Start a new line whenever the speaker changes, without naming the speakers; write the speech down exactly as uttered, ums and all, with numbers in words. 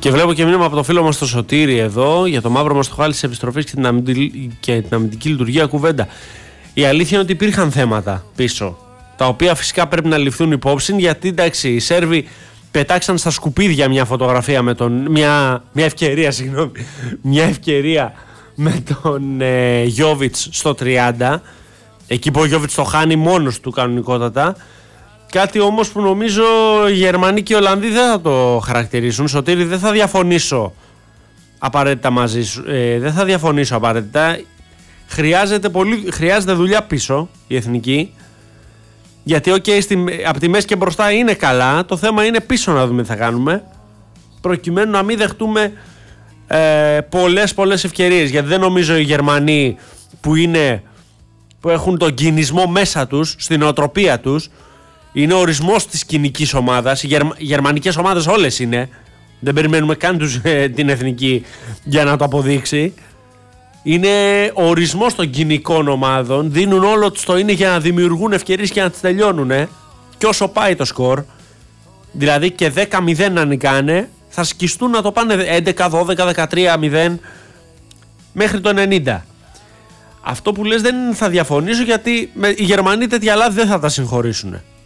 Και βλέπω και μήνυμα από το φίλο μας το Σωτήρη εδώ για το μαύρο μας το χάλι της επιστροφής και την, αμυντική, και την αμυντική λειτουργία κουβέντα. Η αλήθεια είναι ότι υπήρχαν θέματα πίσω, τα οποία φυσικά πρέπει να ληφθούν υπόψη, γιατί εντάξει, οι Σέρβοι πετάξαν στα σκουπίδια μια φωτογραφία με τον. Μια, μια ευκαιρία, συγγνώμη. Μια ευκαιρία με τον ε, Γιόβιτς στο τριάντα. Εκεί που ο Γιόβιτς το χάνει μόνος του κανονικότατα. Κάτι όμως που νομίζω οι Γερμανοί και οι Ολλανδοί δεν θα το χαρακτηρίσουν. Σωτήρη, δεν θα διαφωνήσω απαραίτητα μαζί σου. Ε, δεν θα διαφωνήσω απαραίτητα. Χρειάζεται, πολύ, χρειάζεται δουλειά πίσω η εθνική. Γιατί okay, από τη μέση και μπροστά είναι καλά. Το θέμα είναι πίσω να δούμε τι θα κάνουμε, προκειμένου να μην δεχτούμε ε, πολλές πολλές ευκαιρίες. Γιατί δεν νομίζω οι Γερμανοί που, είναι, που έχουν τον κινησμό μέσα τους, στην νοοτροπία τους, είναι ο ορισμός της κοινικής ομάδας. Οι γερμα, γερμανικές ομάδες όλες είναι. Δεν περιμένουμε καν τους, ε, την εθνική για να το αποδείξει. Είναι ο ορισμός των κοινικών ομάδων. Δίνουν όλο τους το είναι για να δημιουργούν ευκαιρίες και να τις τελειώνουν. Και όσο πάει το σκορ, δηλαδή και δέκα μηδέν να νικάνε, θα σκιστούν να το πάνε έντεκα, δώδεκα, δεκατρία μηδέν μέχρι το ενενήντα. Αυτό που λες δεν θα διαφωνήσω, γιατί οι Γερμανοί τέτοια λάθη δεν θα τα συγχωρήσουν.